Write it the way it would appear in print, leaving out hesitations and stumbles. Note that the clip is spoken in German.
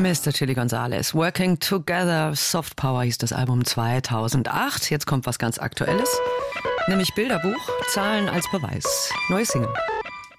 Mr. Chili Gonzales. Working Together, Soft Power hieß das Album 2008. Jetzt kommt was ganz Aktuelles, nämlich Bilderbuch, Zahlen als Beweis. Neues Single.